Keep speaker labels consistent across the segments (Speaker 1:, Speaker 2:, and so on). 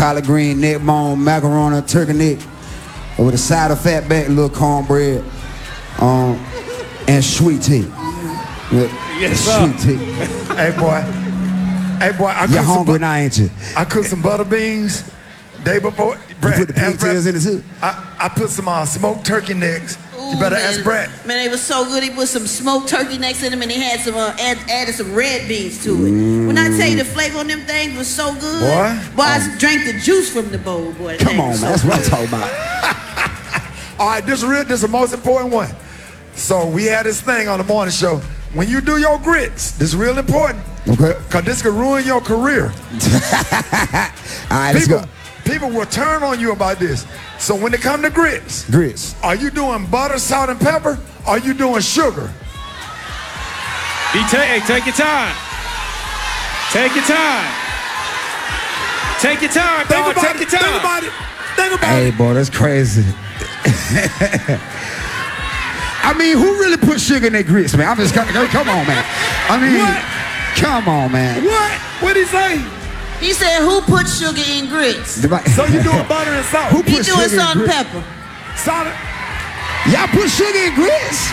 Speaker 1: collard green, neck bone, macaroni, turkey neck, with a side of fat back, little cornbread, and sweet tea.
Speaker 2: Yes, sir.
Speaker 1: Sweet tea.
Speaker 2: Hey, boy.
Speaker 1: You're hungry now, ain't you?
Speaker 2: I cooked some butter beans day before.
Speaker 1: Brett, you put the pigtails in it too?
Speaker 2: I put some smoked turkey necks. You better ask Brett.
Speaker 3: Man, they was so good. He put some smoked turkey necks in them, and he had some added some red beans to it. When I tell you the flavor on them things was so good, boy, I drank the juice from the bowl, boy.
Speaker 1: Come on, man. That's what I'm talking about.
Speaker 2: All right, this is the most important one. So we had this thing on the morning show. When you do your grits, this is real important.
Speaker 1: Okay.
Speaker 2: Because this could ruin your career.
Speaker 1: All right, let's go.
Speaker 2: People will turn on you about this. So when it come to grits, are you doing butter, salt, and pepper? Or are you doing sugar?
Speaker 4: Take your time. Take your time. Take your time.
Speaker 2: Think about it.
Speaker 1: Hey, boy, that's crazy. I mean, who really put sugar in their grits, man? I'm just come on, man. I mean,
Speaker 2: what?
Speaker 1: Come on, man.
Speaker 2: What? What'd he say?
Speaker 3: He said, "Who put sugar in grits?"
Speaker 2: So you doing butter and salt?
Speaker 1: Who put
Speaker 3: doing salt and pepper?
Speaker 2: Salt.
Speaker 1: Y'all put sugar in grits?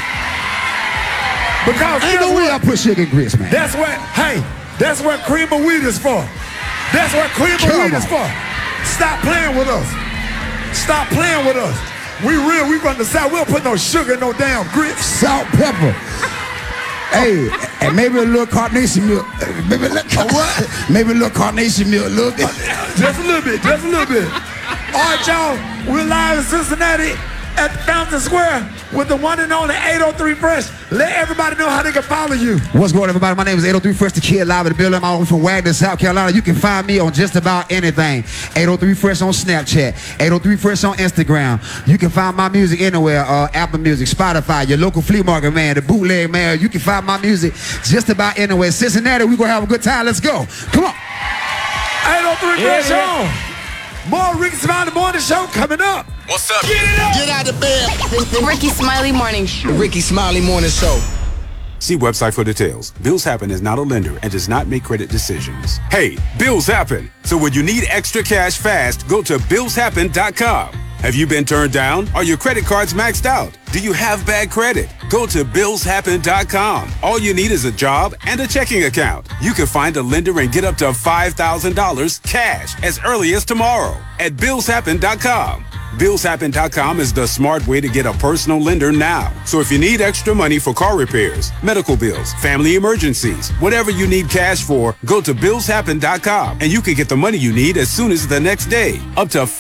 Speaker 2: Because
Speaker 1: ain't no way I put sugar in grits, man.
Speaker 2: That's what cream of wheat is for. That's what cream of wheat is for. Stop playing with us. Stop playing with us. We from the South. We don't put no sugar in no damn grits.
Speaker 1: Salt, pepper. Hey, and maybe a little carnation milk. Maybe a little carnation milk, a little bit.
Speaker 2: Just a little bit. All right, y'all. We're live in Cincinnati at Fountain Square with the one and only 803 Fresh. Let everybody know how they can follow you.
Speaker 1: What's going on, everybody? My name is 803 Fresh, the kid live in the building. I'm all from Wagner, South Carolina. You can find me on just about anything. 803 Fresh on Snapchat, 803 Fresh on Instagram. You can find my music anywhere, Apple Music, Spotify, your local flea market, man, the bootleg, man. You can find my music just about anywhere. Cincinnati, we're going to have a good time. Let's go. Come on.
Speaker 2: 803 Fresh on. More Rickey Smiley Morning Show coming up.
Speaker 5: What's up?
Speaker 2: Get it up.
Speaker 5: Get out of bed.
Speaker 6: The Rickey Smiley Morning Show.
Speaker 5: The Rickey Smiley Morning Show.
Speaker 7: See website for details. Bills Happen is not a lender and does not make credit decisions. Hey, bills happen. So when you need extra cash fast, go to billshappen.com. Have you been turned down? Are your credit cards maxed out? Do you have bad credit? Go to billshappen.com. All you need is a job and a checking account. You can find a lender and get up to $5,000 cash as early as tomorrow at billshappen.com. Billshappen.com is the smart way to get a personal lender now. So if you need extra money for car repairs, medical bills, family emergencies, whatever you need cash for, go to billshappen.com and you can get the money you need as soon as the next day, up to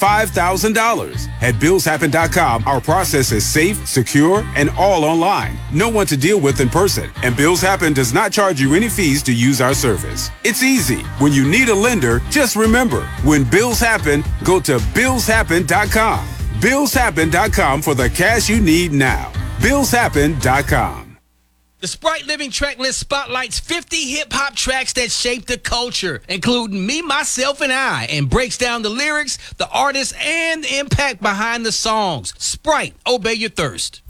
Speaker 7: $5,000. At billshappen.com, our process is safe, secure, and all online. No one to deal with in person, and Bills Happen does not charge you any fees to use our service. It's easy. When you need a lender, just remember, when bills happen, go to billshappen.com. Billshappen.com for the cash you need now. Billshappen.com.
Speaker 8: The Sprite Living Track List spotlights 50 hip-hop tracks that shaped the culture, including Me, Myself, and I, and breaks down the lyrics, the artists, and the impact behind the songs. Sprite, obey your thirst.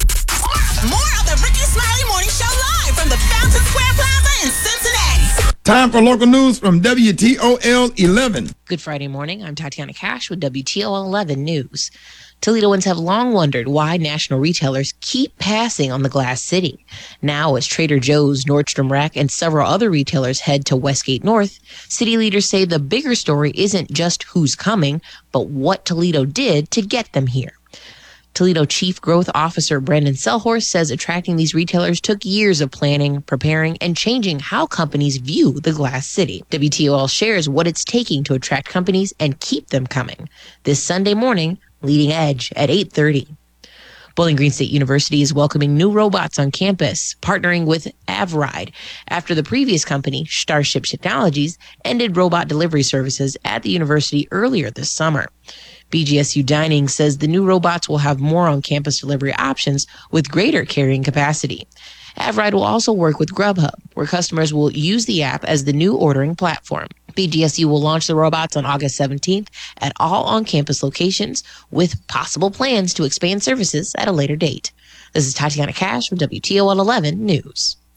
Speaker 9: More of the Rickey Smiley Morning Show live from the Fountain Square Plaza in Cincinnati.
Speaker 10: Time for local news from WTOL 11.
Speaker 11: Good Friday morning. I'm Tatiana Cash with WTOL 11 News. Toledoans have long wondered why national retailers keep passing on the Glass City. Now, as Trader Joe's, Nordstrom Rack, and several other retailers head to Westgate North, city leaders say the bigger story isn't just who's coming, but what Toledo did to get them here. Toledo Chief Growth Officer Brandon Selhorst says attracting these retailers took years of planning, preparing, and changing how companies view the Glass City. WTOL shares what it's taking to attract companies and keep them coming. This Sunday morning, Leading Edge at 8:30. Bowling Green State University is welcoming new robots on campus, partnering with AvRide after the previous company, Starship Technologies, ended robot delivery services at the university earlier this summer. BGSU Dining says the new robots will have more on-campus delivery options with greater carrying capacity. AvRide will also work with Grubhub, where customers will use the app as the new ordering platform. BGSU will launch the robots on August 17th at all on-campus locations, with possible plans to expand services at a later date. This is Tatiana Cash from WTOL 11 News.